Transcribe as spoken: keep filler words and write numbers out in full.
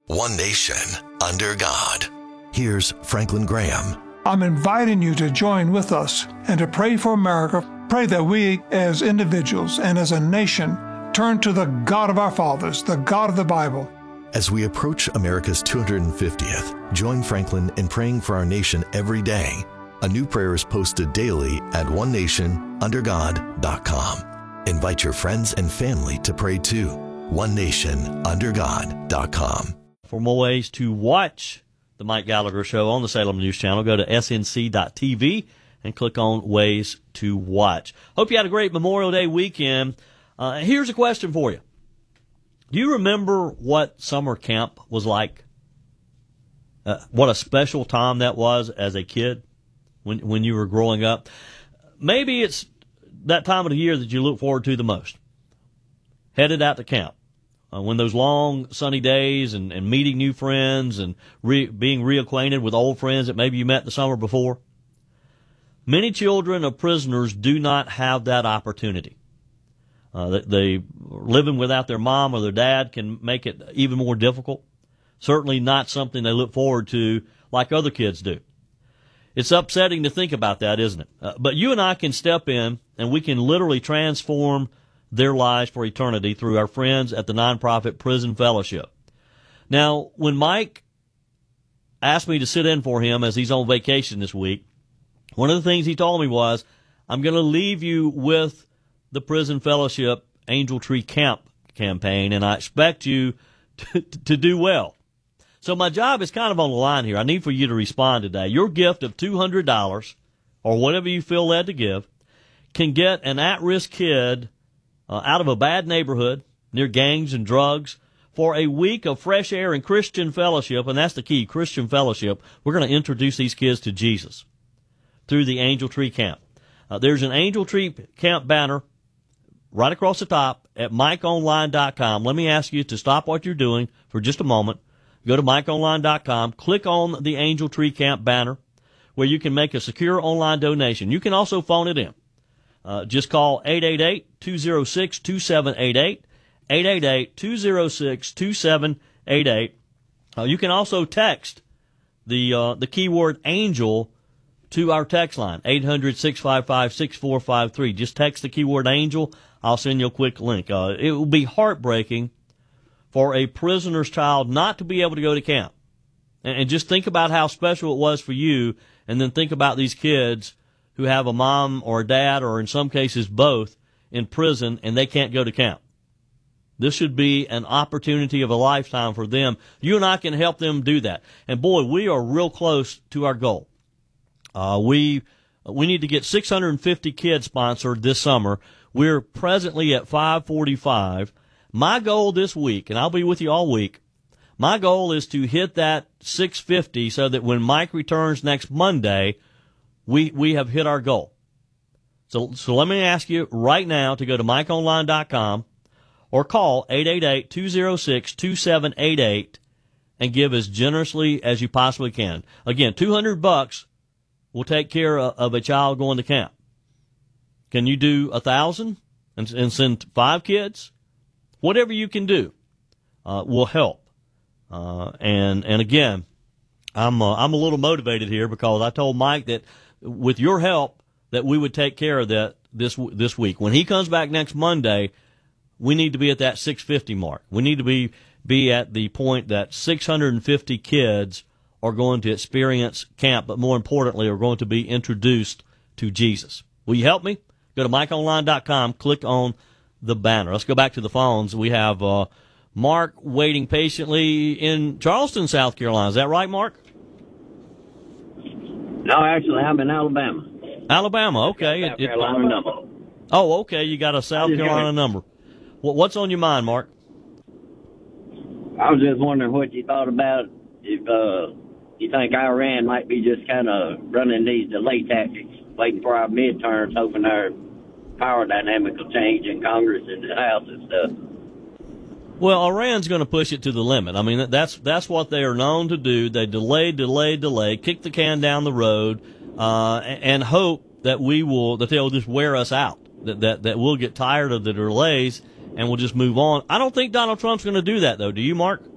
One nation, under God. Here's Franklin Graham. I'm inviting you to join with us and to pray for America. Pray that we as individuals and as a nation turn to the God of our fathers, the God of the Bible. As we approach America's two hundred fiftieth, join Franklin in praying for our nation every day. A new prayer is posted daily at one nation under god dot com. Invite your friends and family to pray too. one nation under god dot com. For more ways to watch the Mike Gallagher Show on the Salem News Channel, go to S N C dot T V and click on Ways to Watch. Hope you had a great Memorial Day weekend. Uh, here's a question for you. Do you remember what summer camp was like? Uh, what a special time that was as a kid when when you were growing up? Maybe it's that time of the year that you look forward to the most. Headed out to camp. Uh, when those long sunny days and, and meeting new friends and re, being reacquainted with old friends that maybe you met the summer before. Many children of prisoners do not have that opportunity. Uh, they, they living without their mom or their dad can make it even more difficult. Certainly not something they look forward to like other kids do. It's upsetting to think about that, isn't it? Uh, but you and I can step in and we can literally transform their lives for eternity through our friends at the nonprofit Prison Fellowship. Now, when Mike asked me to sit in for him as he's on vacation this week, one of the things he told me was, I'm going to leave you with the Prison Fellowship Angel Tree Camp campaign, and I expect you to, to do well. So my job is kind of on the line here. I need for you to respond today. Your gift of two hundred dollars, or whatever you feel led to give, can get an at-risk kid Uh, out of a bad neighborhood near gangs and drugs for a week of fresh air and Christian fellowship, and that's the key, Christian fellowship. We're going to introduce these kids to Jesus through the Angel Tree Camp. Uh, there's an Angel Tree Camp banner right across the top at mike online dot com. Let me ask you to stop what you're doing for just a moment. Go to mike online dot com, click on the Angel Tree Camp banner where you can make a secure online donation. You can also phone it in. Uh, just call eight eight eight, two oh six, two seven eight eight, eight eight eight, two oh six, two seven eight eight. Uh, you can also text the uh, the keyword ANGEL to our text line, eight hundred, six five five, six four five three. Just text the keyword ANGEL. I'll send you a quick link. Uh, it will be heartbreaking for a prisoner's child not to be able to go to camp. And, and just think about how special it was for you, and then think about these kids who have a mom or a dad, or in some cases both, in prison, and they can't go to camp. This should be an opportunity of a lifetime for them. You and I can help them do that. And boy, we are real close to our goal. Uh, we we need to get six hundred fifty kids sponsored this summer. We're presently at five forty-five. My goal this week, and I'll be with you all week, my goal is to hit that six fifty so that when Mike returns next Monday, We we have hit our goal. So so let me ask you right now to go to mike online dot com or call eight eight eight, two oh six, two seven eight eight and give as generously as you possibly can. Again, two hundred bucks will take care of, of a child going to camp. Can you do a thousand and, and send five kids? Whatever you can do uh, will help. Uh, and and again, I'm uh, I'm a little motivated here because I told Mike that with your help, that we would take care of that this this week. When he comes back next Monday, we need to be at that six fifty mark. We need to be be at the point that six hundred fifty kids are going to experience camp, but more importantly, are going to be introduced to Jesus. Will you help me? Go to mike online dot com, click on the banner. Let's go back to the phones. We have uh, Mark waiting patiently in Charleston, South Carolina. Is that right, Mark? No, actually, I'm in Alabama. Alabama, okay. South It, Carolina it, number. oh, okay. You got a South Carolina number. What, what's on your mind, Mark? I was just wondering what you thought about if uh, you think Iran might be just kind of running these delay tactics, waiting for our midterms, hoping our power dynamic will change in Congress and the House and stuff. Well, Iran's going to push it to the limit. I mean, that's that's what they are known to do. They delay, delay, delay, kick the can down the road, uh, and hope that we will that they'll just wear us out. That that that we'll get tired of the delays and we'll just move on. I don't think Donald Trump's going to do that, though. Do you, Mark?